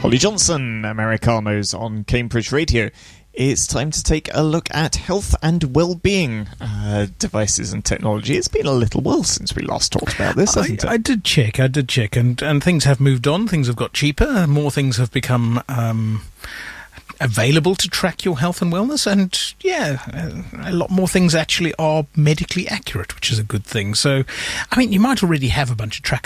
Holly Johnson, Americanos on Cambridge Radio. It's time to take a look at health and well-being devices and technology. It's been a little while since we last talked about this, hasn't it? I did check, and things have moved on. Things have got cheaper. More things have become available to track your health and wellness, and a lot more things actually are medically accurate, which is a good thing. So, I mean, you might already have a bunch of trackers